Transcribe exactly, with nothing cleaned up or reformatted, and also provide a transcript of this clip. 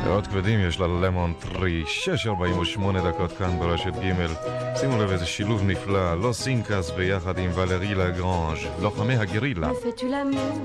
ועוד כבדים יש לה למון טרי, שש ארבעים ושמונה דקות כאן ברשת ג'. שימו לב איזה שילוב נפלא, לא סינקס ביחד עם ולרי לגרנז', לוחמי הגרילה.